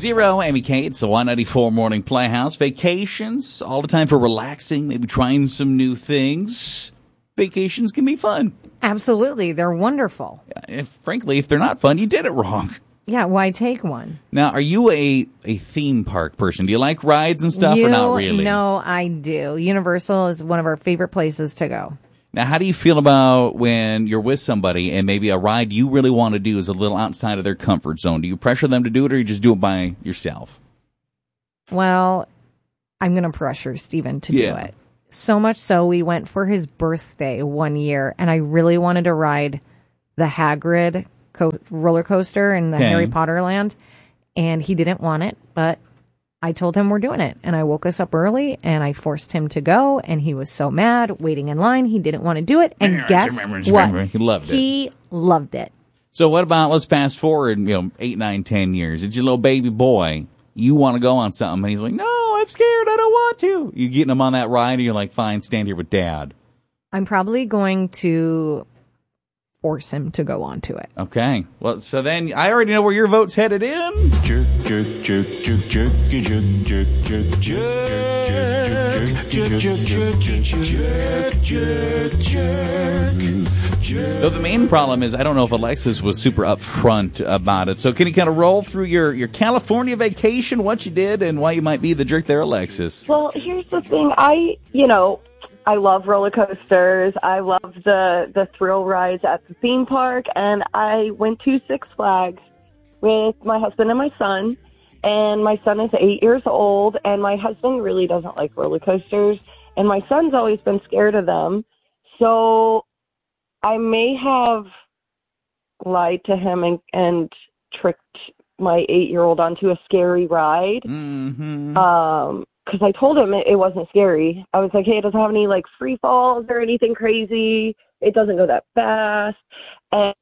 Zero, Amy Kate. It's the 194 Morning Playhouse. Vacations, all the time for relaxing, maybe trying some new things. Vacations can be fun. Absolutely. They're wonderful. Frankly, if they're not fun, you did it wrong. Yeah, why take one? Now, are you a theme park person? Do you like rides and stuff or not really? No, I do. Universal is one of our favorite places to go. Now, how do you feel about when you're with somebody and maybe a ride you really want to do is a little outside of their comfort zone? Do you pressure them to do it or you just do it by yourself? Well, I'm going to pressure Steven to do it. So much so, we went for his birthday one year, and I really wanted to ride the Hagrid roller coaster in the Harry Potter land, and he didn't want it, but I told him we're doing it, and I woke us up early, and I forced him to go, and he was so mad, waiting in line. He didn't want to do it, and guess what? He loved it. He loved it. So what about, let's fast forward, 8, 9, 10 years. It's your little baby boy. You want to go on something, and he's like, no, I'm scared. I don't want to. You getting him on that ride, and you're like, fine, stand here with Dad. I'm probably going to force him to go on to it. Okay. Well, so then I already know where your vote's headed in. Jerk, jerk, jerk, jerk, jerk, jerk, jerk, jerk, jerk, jerk. So the main problem is I don't know if Alexis was super upfront about it. So can you kind of roll through your California vacation, what you did, and why you might be the jerk there, Alexis? Well, here's the thing. I love roller coasters. I love the thrill rides at the theme park. And I went to Six Flags with my husband and my son. And my son is 8 years old. And my husband really doesn't like roller coasters. And my son's always been scared of them. So I may have lied to him and tricked my 8-year-old onto a scary ride. Mm-hmm. Because I told him it wasn't scary. I was like, hey, it doesn't have any, free falls or anything crazy. It doesn't go that fast. And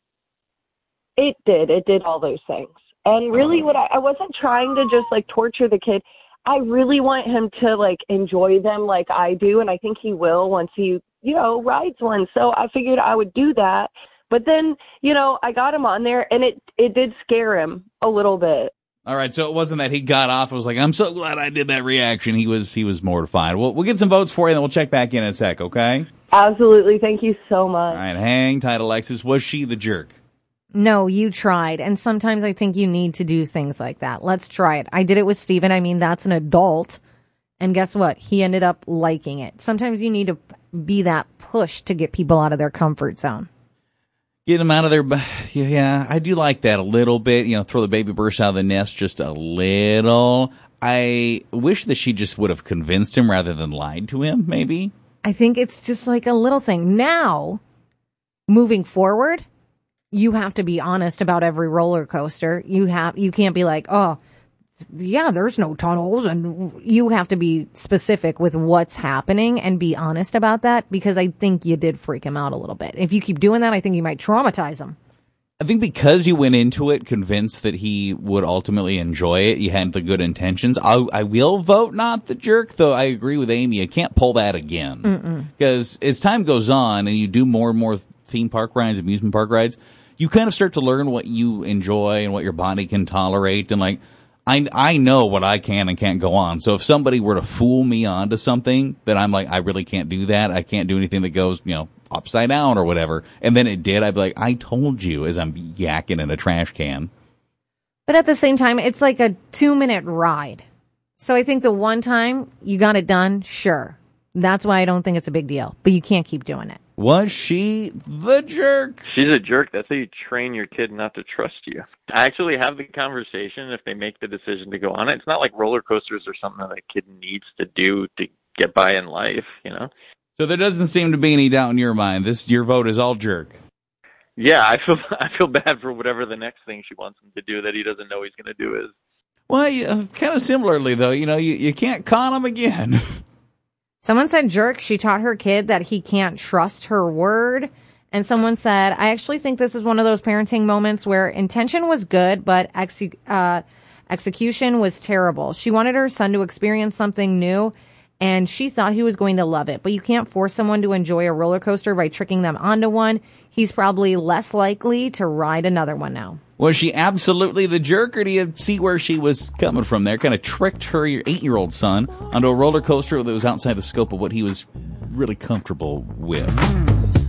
it did. It did all those things. And really I wasn't trying to just, torture the kid. I really want him to, enjoy them like I do. And I think he will once he, rides one. So I figured I would do that. But then, I got him on there, and it did scare him a little bit. All right, so it wasn't that he got off. It was like, I'm so glad I did that reaction. He was mortified. We'll get some votes for you, and then we'll check back in a sec, okay? Absolutely. Thank you so much. All right, hang tight, Alexis. Was she the jerk? No, you tried. And sometimes I think you need to do things like that. Let's try it. I did it with Steven. I mean, that's an adult. And guess what? He ended up liking it. Sometimes you need to be that push to get people out of their comfort zone. Get them out of their, yeah, I do like that a little bit, throw the baby birds out of the nest just a little. I wish that she just would have convinced him rather than lied to him, maybe. I think it's just like a little thing. Now, moving forward, you have to be honest about every roller coaster. You can't be like, oh, yeah, there's no tunnels, and you have to be specific with what's happening and be honest about that, because I think you did freak him out a little bit. If you keep doing that, I think you might traumatize him. I think because you went into it convinced that he would ultimately enjoy it, you had the good intentions. I will vote not the jerk, though I agree with Amy. You can't pull that again. Because as time goes on and you do more and more theme park rides, amusement park rides, you kind of start to learn what you enjoy and what your body can tolerate, and I know what I can and can't go on. So if somebody were to fool me onto something that I'm like, I really can't do that. I can't do anything that goes, upside down or whatever. And then it did. I'd be like, I told you, as I'm yakking in a trash can. But at the same time, it's like a 2-minute ride. So I think the one time you got it done, sure. That's why I don't think it's a big deal. But you can't keep doing it. Was she the jerk? She's a jerk. That's how you train your kid not to trust you. I actually have the conversation if they make the decision to go on it. It's not like roller coasters or something that a kid needs to do to get by in life, So there doesn't seem to be any doubt in your mind. Your vote is all jerk. Yeah, I feel bad for whatever the next thing she wants him to do that he doesn't know he's going to do is. Well, kind of similarly, though, you can't con him again. Someone said jerk. She taught her kid that he can't trust her word. And someone said, I actually think this is one of those parenting moments where intention was good, but execution was terrible. She wanted her son to experience something new, and she thought he was going to love it. But you can't force someone to enjoy a roller coaster by tricking them onto one. He's probably less likely to ride another one now. Was she absolutely the jerk, or do you see where she was coming from there? Kind of tricked her 8-year-old son onto a roller coaster that was outside the scope of what he was really comfortable with.